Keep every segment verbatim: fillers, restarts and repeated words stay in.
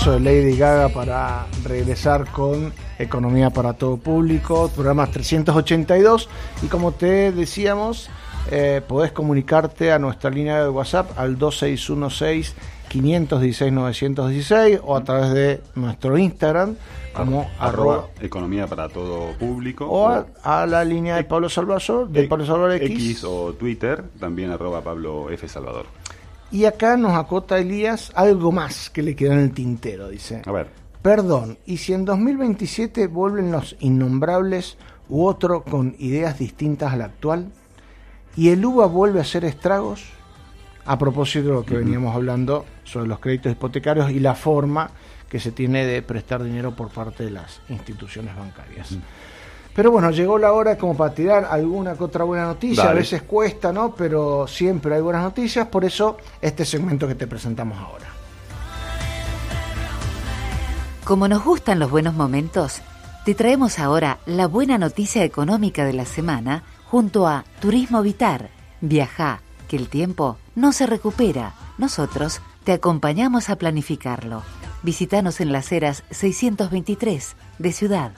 paso de Lady Gaga para regresar con Economía para todo público, programa trescientos ochenta y dos, y como te decíamos, eh, podés comunicarte a nuestra línea de WhatsApp al dos seis uno seis, cinco uno seis, nueve uno seis o a través de nuestro Instagram como arroba, arroba Economía para todo público, o a, a la línea de Pablo Salvador, de Pablo Salvador X. X o Twitter, también arroba Pablo F. Salvador. Y acá nos acota Elías algo más que le quedó en el tintero, dice. A ver. Perdón, ¿y si en dos mil veintisiete vuelven los innombrables u otro con ideas distintas a la actual? ¿Y el U V A vuelve a hacer estragos? A propósito de lo que uh-huh. veníamos hablando sobre los créditos hipotecarios y la forma que se tiene de prestar dinero por parte de las instituciones bancarias. Uh-huh. Pero bueno, llegó la hora como para tirar alguna que otra buena noticia. Dale. A veces cuesta, ¿no? Pero siempre hay buenas noticias, por eso este segmento que te presentamos ahora. Como nos gustan los buenos momentos, te traemos ahora la buena noticia económica de la semana junto a Turismo Vitar. Viajá, que el tiempo no se recupera. Nosotros te acompañamos a planificarlo. Visítanos en Las Heras seiscientos veintitrés de Ciudad.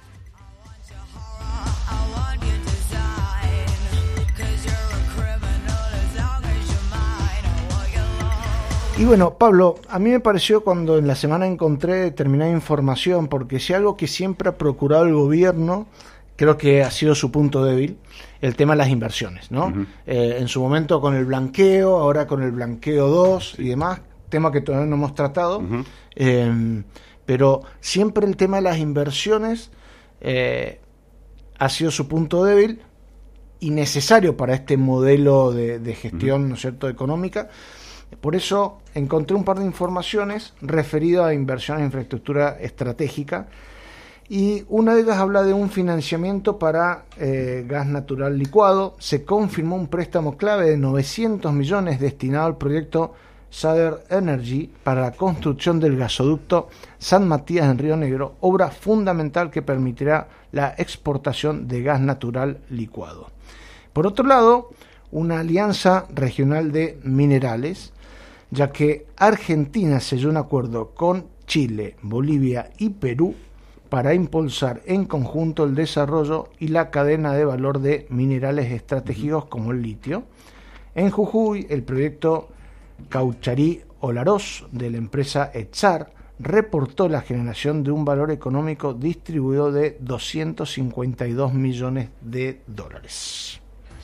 Y bueno, Pablo, a mí me pareció cuando en la semana encontré determinada información, porque si algo que siempre ha procurado el gobierno, creo que ha sido su punto débil, el tema de las inversiones, ¿no? Uh-huh. Eh, en su momento con el blanqueo, ahora con el blanqueo dos y demás, tema que todavía no hemos tratado, uh-huh. eh, pero siempre el tema de las inversiones eh, ha sido su punto débil y necesario para este modelo de, de gestión, uh-huh. ¿no es cierto?, económica. Por eso encontré un par de informaciones referidas a inversiones en infraestructura estratégica y una de ellas habla de un financiamiento para eh, gas natural licuado. Se confirmó un préstamo clave de novecientos millones destinado al proyecto Southern Energy para la construcción del gasoducto San Matías en Río Negro, obra fundamental que permitirá la exportación de gas natural licuado. Por otro lado, una alianza regional de minerales, ya que Argentina selló un acuerdo con Chile, Bolivia y Perú para impulsar en conjunto el desarrollo y la cadena de valor de minerales estratégicos como el litio. En Jujuy, el proyecto Caucharí-Olaroz de la empresa Etzar reportó la generación de un valor económico distribuido de doscientos cincuenta y dos millones de dólares.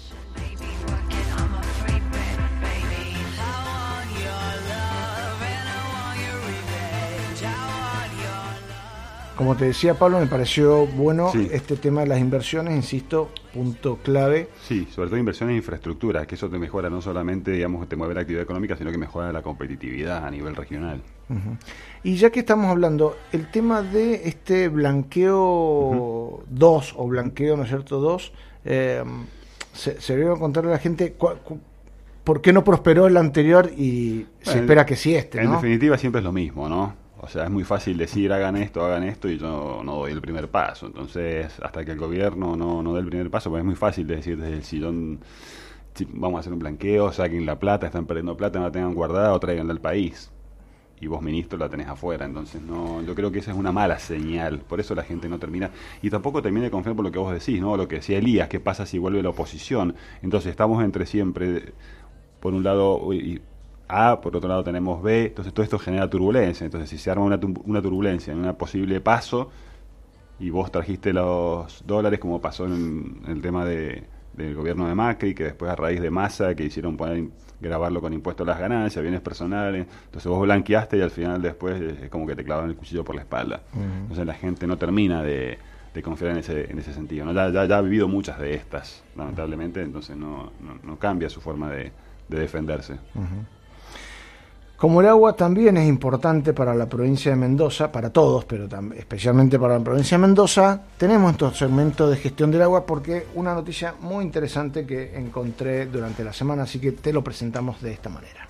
Como te decía, Pablo, me pareció bueno sí. este tema de las inversiones, insisto, punto clave. Sí, sobre todo inversiones en infraestructura, que eso te mejora no solamente, digamos, que te mueve la actividad económica, sino que mejora la competitividad a nivel regional. Uh-huh. Y ya que estamos hablando, el tema de este blanqueo dos uh-huh. o blanqueo, ¿no es cierto?, dos, eh, se, se debe contarle a la gente cu- cu- por qué no prosperó el anterior y bueno, se espera que sí este, en ¿no? En definitiva siempre es lo mismo, ¿no? O sea, es muy fácil decir hagan esto, hagan esto y yo no doy el primer paso. Entonces, hasta que el gobierno no, no dé el primer paso, pues es muy fácil de decir desde el sillón, vamos a hacer un blanqueo, saquen la plata, están perdiendo plata, no la tengan guardada o traiganla al país. Y vos, ministro, la tenés afuera. Entonces, no, yo creo que esa es una mala señal. Por eso la gente no termina. Y tampoco termina de confiar por lo que vos decís, ¿no? Lo que decía Elías, ¿qué pasa si vuelve la oposición? Entonces, estamos entre siempre, por un lado... Y, A, por otro lado tenemos B, entonces todo esto genera turbulencia. Entonces si se arma una, una turbulencia en un posible paso y vos trajiste los dólares, como pasó en, en el tema de, del gobierno de Macri, que después a raíz de Massa que hicieron poner grabarlo con impuestos a las ganancias, bienes personales, entonces vos blanqueaste y al final después es como que te clavan el cuchillo por la espalda. Uh-huh. Entonces la gente no termina de, de confiar en ese en ese sentido, ¿no? Ya, ya, ya ha vivido muchas de estas, lamentablemente, entonces no, no, no cambia su forma de, de defenderse. Uh-huh. Como el agua también es importante para la provincia de Mendoza, para todos, pero tam- especialmente para la provincia de Mendoza, tenemos estos segmentos de gestión del agua porque una noticia muy interesante que encontré durante la semana, así que te lo presentamos de esta manera.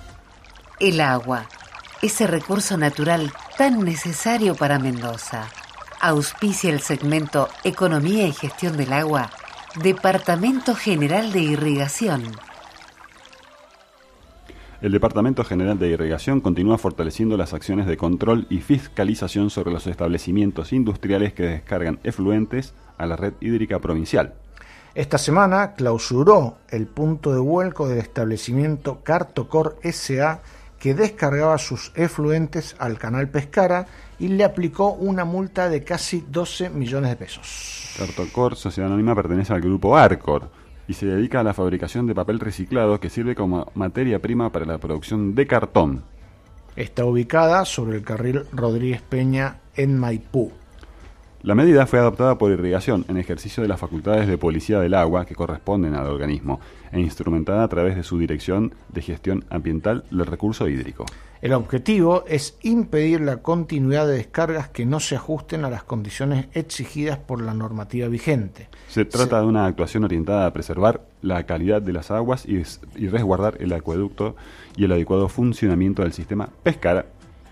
El agua, ese recurso natural tan necesario para Mendoza. Auspicia el segmento Economía y Gestión del Agua, Departamento General de Irrigación. El Departamento General de Irrigación continúa fortaleciendo las acciones de control y fiscalización sobre los establecimientos industriales que descargan efluentes a la red hídrica provincial. Esta semana clausuró el punto de vuelco del establecimiento Cartocor S A, que descargaba sus efluentes al canal Pescara y le aplicó una multa de casi doce millones de pesos. Cartocor, sociedad anónima, pertenece al grupo Arcor y se dedica a la fabricación de papel reciclado que sirve como materia prima para la producción de cartón. Está ubicada sobre el carril Rodríguez Peña en Maipú. La medida fue adoptada por Irrigación en ejercicio de las facultades de policía del agua que corresponden al organismo e instrumentada a través de su Dirección de Gestión Ambiental del Recurso Hídrico. El objetivo es impedir la continuidad de descargas que no se ajusten a las condiciones exigidas por la normativa vigente. Se trata se... de una actuación orientada a preservar la calidad de las aguas y, y resguardar el acueducto y el adecuado funcionamiento del sistema Pescara.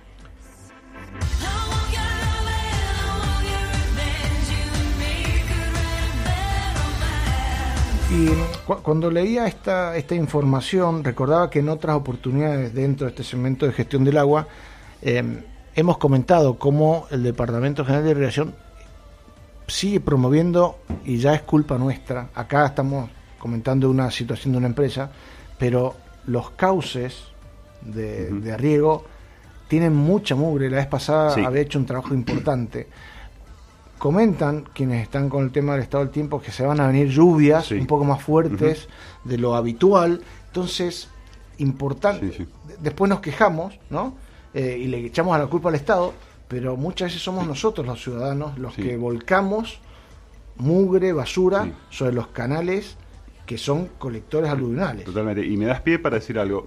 Y cu- cuando leía esta, esta información, recordaba que en otras oportunidades dentro de este segmento de gestión del agua, eh, hemos comentado cómo el Departamento General de Irrigación sigue promoviendo, y ya es culpa nuestra, acá estamos comentando una situación de una empresa, pero los cauces de, uh-huh. de riego tienen mucha mugre. La vez pasada sí. había hecho un trabajo importante. Comentan quienes están con el tema del estado del tiempo que se van a venir lluvias sí. un poco más fuertes uh-huh. de lo habitual, entonces importante. Sí, sí. Después nos quejamos, ¿no? Eh, y le echamos a la culpa al Estado, pero muchas veces somos sí. nosotros los ciudadanos los sí. que volcamos mugre, basura sí. sobre los canales que son colectores aluvionales. Totalmente. Y me das pie para decir algo.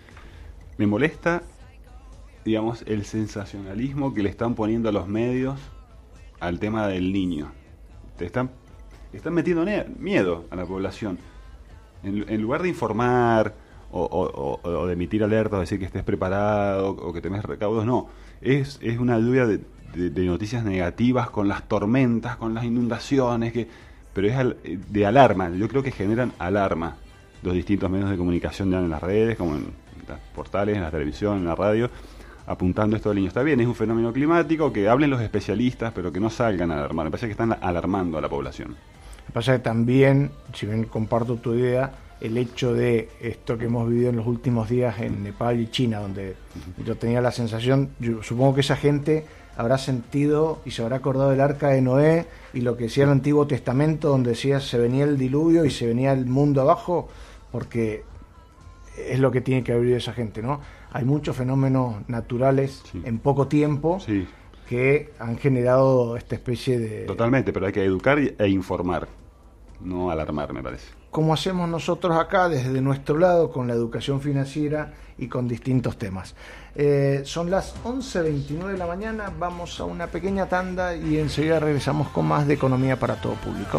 Me molesta, digamos, el sensacionalismo que le están poniendo a los medios al tema del niño. Te están, están metiendo ne- miedo a la población. En, en lugar de informar o, o, o, o de emitir alertas, decir que estés preparado o que tenés recaudos, no. Es, es una lluvia de, de, de noticias negativas con las tormentas, con las inundaciones, que, pero es al, de alarma. Yo creo que generan alarma los distintos medios de comunicación ya en las redes, como en los portales, en la televisión, en la radio, apuntando esto del niño. Está bien, es un fenómeno climático, que hablen los especialistas, pero que no salgan a alarmar. Me parece que están alarmando a la población. Me pasa que también, si bien comparto tu idea, el hecho de esto que hemos vivido en los últimos días en Nepal y China, donde uh-huh. yo tenía la sensación, yo supongo que esa gente habrá sentido y se habrá acordado del arca de Noé y lo que decía el Antiguo Testamento, donde decía se venía el diluvio y se venía el mundo abajo, porque es lo que tiene que haber vivido esa gente, ¿no? Hay muchos fenómenos naturales sí. en poco tiempo sí. que han generado esta especie de... Totalmente, pero hay que educar e informar, no alarmar, me parece. Como hacemos nosotros acá, desde nuestro lado, con la educación financiera y con distintos temas. Eh, son las once veintinueve de la mañana, vamos a una pequeña tanda y enseguida regresamos con más de Economía para Todo Público.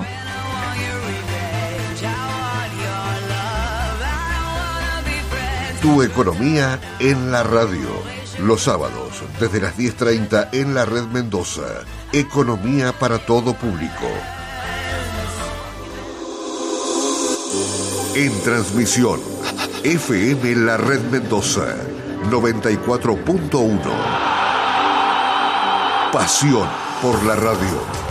Tu economía en la radio. Los sábados, desde las diez treinta en la Red Mendoza. Economía para todo público. En transmisión, F M La Red Mendoza, noventa y cuatro punto uno. Pasión por la radio.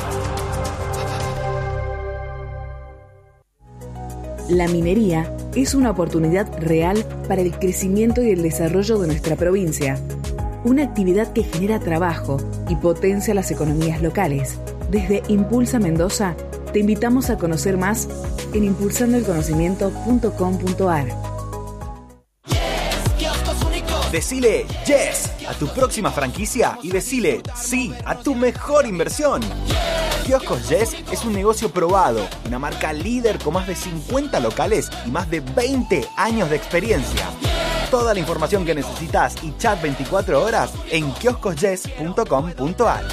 La minería es una oportunidad real para el crecimiento y el desarrollo de nuestra provincia. Una actividad que genera trabajo y potencia las economías locales. Desde Impulsa Mendoza, te invitamos a conocer más en impulsando el conocimiento punto com punto a r. Decile yes a tu próxima franquicia y decile sí a tu mejor inversión. Kioscos Yes es un negocio probado, una marca líder con más de cincuenta locales y más de veinte años de experiencia. Toda la información que necesitas y chat veinticuatro horas en kioscos yes punto com punto a r.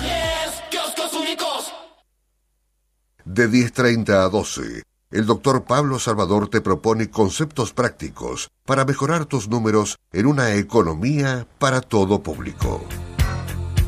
De diez treinta a doce, el doctor Pablo Salvador te propone conceptos prácticos para mejorar tus números en una economía para todo público.